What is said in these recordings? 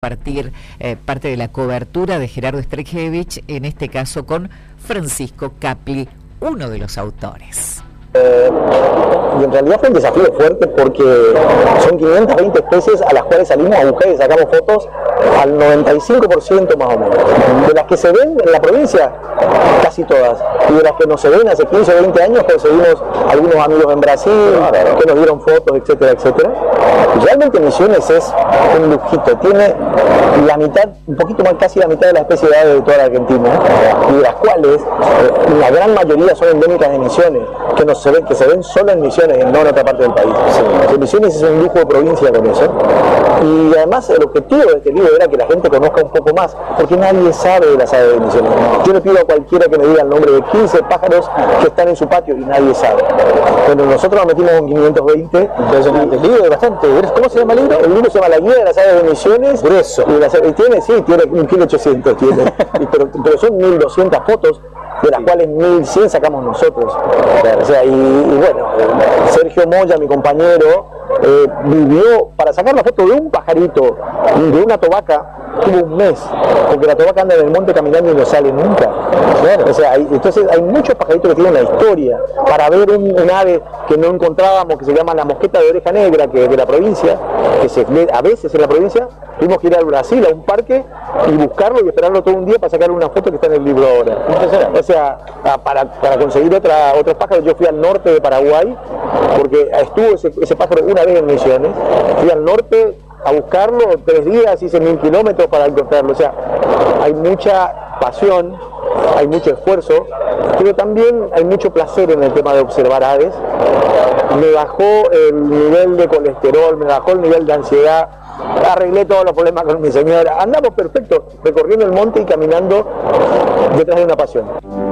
compartir parte de la cobertura de Gerardo Streijevich, en este caso con Francisco Capli, uno de los autores. Y en realidad fue un desafío fuerte porque son 520 especies a las cuales salimos a buscar y sacamos fotos al 95% más o menos. De las que se ven en la provincia, casi todas. Y de las que no se ven hace 15 o 20 años, conseguimos algunos amigos en Brasil que nos dieron fotos, etcétera, etcétera. Y realmente Misiones es un lujito. Tiene la mitad, un poquito más, casi la mitad de las especies de toda la Argentina, y de las cuales la gran mayoría son endémicas de Misiones, que se ven solo en Misiones, no en otra parte del país. Misiones es un lujo de provincia con eso. Y además el objetivo de este libro era que la gente conozca un poco más, porque nadie sabe de las aves de Misiones. Yo le pido a cualquiera que me diga el nombre de 15 pájaros que están en su patio y nadie sabe. Pero nosotros nos metimos con 520. El libro es bastante. ¿Cómo se llama el libro? El libro se llama La Guía de las Aves de Misiones. Grueso. Y tiene 1.800 tiene. pero son 1.200 fotos, de las cuales 1.100 sacamos nosotros. O sea, y bueno, Sergio Moya, mi compañero, vivió para sacar la foto de un pajarito, de una tobaca, tuvo un mes, porque la tobaca anda en el monte caminando y no sale nunca. Bueno, o sea, entonces hay muchos pajaritos que tienen una historia. Para ver un ave que no encontrábamos, que se llama la mosqueta de oreja negra, que es de la provincia, que se ve a veces en la provincia, tuvimos que ir al Brasil, a un parque, y buscarlo y esperarlo todo un día para sacarle una foto que está en el libro ahora. O sea, para conseguir otros pájaros, yo fui al norte de Paraguay, porque estuvo ese pájaro una vez en Misiones, fui al norte a buscarlo 3 días, hice 1.000 kilómetros para encontrarlo. O sea, hay mucha pasión, hay mucho esfuerzo, pero también hay mucho placer en el tema de observar aves. Me bajó el nivel de colesterol, me bajó el nivel de ansiedad, arreglé todos los problemas con mi señora. Andamos perfectos, recorriendo el monte y caminando detrás de una pasión.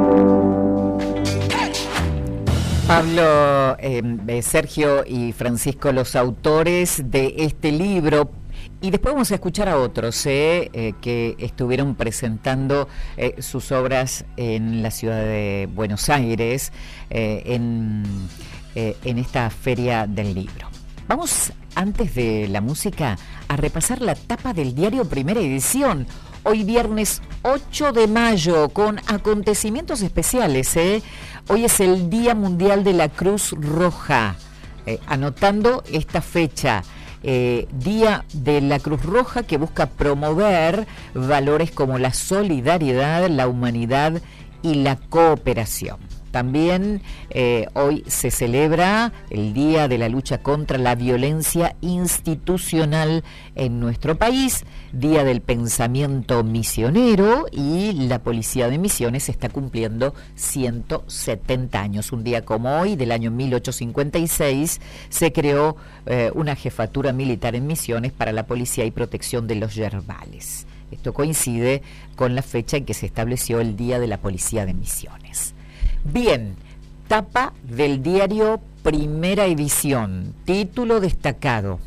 Pablo, Sergio y Francisco, los autores de este libro, y después vamos a escuchar a otros que estuvieron presentando sus obras en la ciudad de Buenos Aires, en esta feria del libro. Vamos, antes de la música, a repasar la tapa del diario Primera Edición. Hoy viernes 8 de mayo, con acontecimientos especiales. Hoy es el Día Mundial de la Cruz Roja. Anotando esta fecha, Día de la Cruz Roja, que busca promover valores como la solidaridad, la humanidad y la cooperación. También hoy se celebra el Día de la Lucha contra la Violencia Institucional en nuestro país, Día del Pensamiento Misionero, y la Policía de Misiones está cumpliendo 170 años. Un día como hoy, del año 1856, se creó una jefatura militar en Misiones para la policía y protección de los yerbales. Esto coincide con la fecha en que se estableció el Día de la Policía de Misiones. Bien, tapa del diario Primera Edición, título destacado: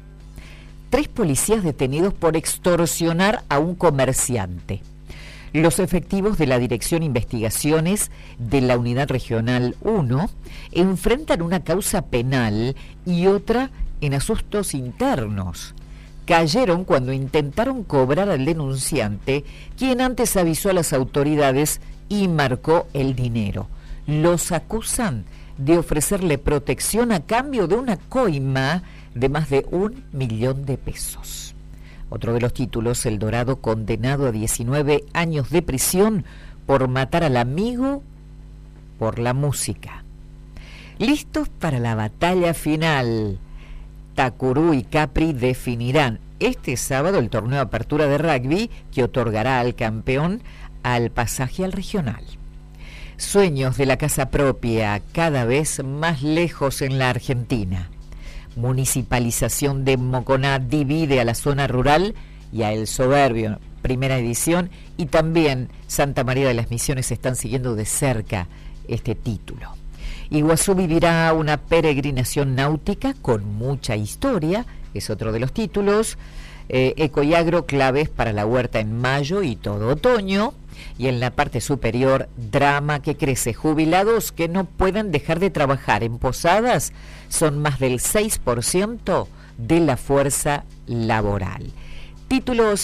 3 policías detenidos por extorsionar a un comerciante. Los efectivos de la Dirección Investigaciones de la Unidad Regional 1 enfrentan una causa penal y otra en asuntos internos. Cayeron cuando intentaron cobrar al denunciante, quien antes avisó a las autoridades y marcó el dinero. Los acusan de ofrecerle protección a cambio de una coima de más de 1 millón de pesos. Otro de los títulos: El Dorado condenado a 19 años de prisión por matar al amigo por la música. Listos para la batalla final. Tacurú y Capri definirán este sábado el torneo de apertura de rugby, que otorgará al campeón al pasaje al regional. Sueños de la casa propia cada vez más lejos en la Argentina. Municipalización de Moconá divide a la zona rural y a El Soberbio. Primera Edición, y también Santa María de las Misiones están siguiendo de cerca este título. Iguazú vivirá una peregrinación náutica con mucha historia, es otro de los títulos. Eco y Agro, claves para la huerta en mayo y todo otoño. Y en la parte superior, drama que crece. Jubilados que no pueden dejar de trabajar en Posadas son más del 6% de la fuerza laboral. Títulos